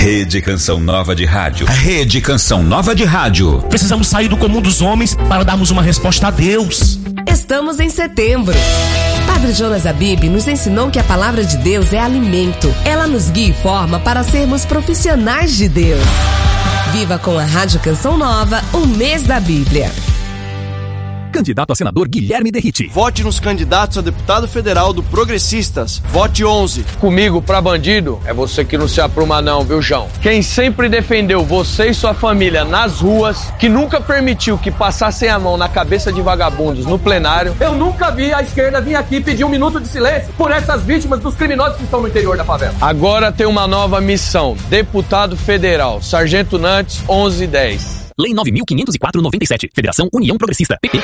Rede Canção Nova de Rádio. Rede Canção Nova de Rádio. Precisamos sair do comum dos homens para darmos uma resposta a Deus. Estamos em setembro. Padre Jonas Abib nos ensinou que a palavra de Deus é alimento. Ela nos guia e forma para sermos profissionais de Deus. Viva com a Rádio Canção Nova o mês da Bíblia. Candidato a senador Guilherme Derriti. Vote nos candidatos a deputado federal do Progressistas. Vote 11. Comigo pra bandido é você que não se apruma não, viu, João? Quem sempre defendeu você e sua família nas ruas, que nunca permitiu que passassem a mão na cabeça de vagabundos no plenário. Eu nunca vi a esquerda vir aqui pedir 1 minuto de silêncio por essas vítimas dos criminosos que estão no interior da favela. Agora tem uma nova missão. Deputado federal, Sargento Nantes, 1110. Lei 9.504/97. Federação União Progressista. PP.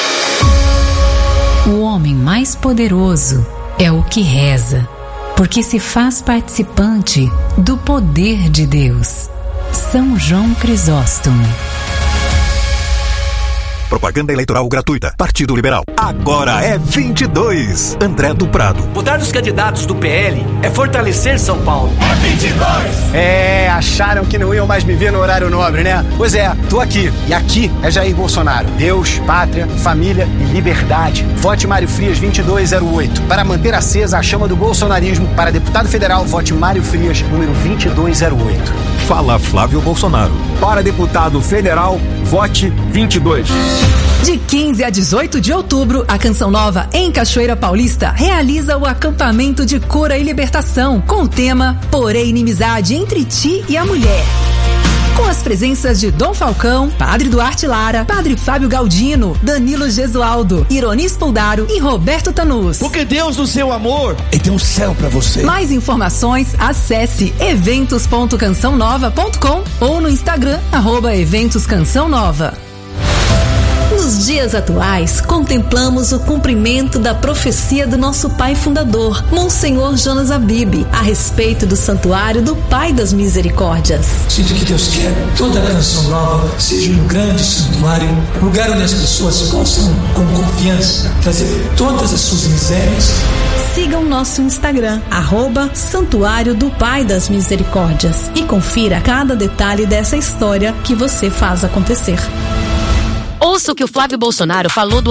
O homem mais poderoso é o que reza, porque se faz participante do poder de Deus. São João Crisóstomo. Propaganda eleitoral gratuita. Partido Liberal. Agora é 22. André do Prado. Votar nos candidatos do PL é fortalecer São Paulo. É 22. Acharam que não iam mais me ver no horário nobre, né? Pois é, tô aqui. E aqui é Jair Bolsonaro. Deus, pátria, família e liberdade. Vote Mário Frias 2208. Para manter acesa a chama do bolsonarismo, para deputado federal, vote Mário Frias, número 2208. Fala Flávio Bolsonaro. Para deputado federal, vote 22. De 15 a 18 de outubro, a Canção Nova, em Cachoeira Paulista, realiza o acampamento de cura e libertação, com o tema Porém Inimizade entre ti e a mulher. Com as presenças de Dom Falcão, Padre Duarte Lara, Padre Fábio Galdino, Danilo Gesualdo, Ironis Poldaro e Roberto Tanus. Porque Deus, no seu amor, Ele tem um céu pra você. Mais informações, acesse eventos.cançãonova.com ou no Instagram, @eventos-canção-nova. Nos dias atuais, contemplamos o cumprimento da profecia do nosso pai fundador, Monsenhor Jonas Abib, a respeito do Santuário do Pai das Misericórdias. Sinto que Deus quer toda a Canção Nova seja um grande santuário, lugar onde as pessoas possam, com confiança, trazer todas as suas misérias. Siga o nosso Instagram, @Santuário do Pai das Misericórdias, e confira cada detalhe dessa história que você faz acontecer. Ouça o que o Flávio Bolsonaro falou do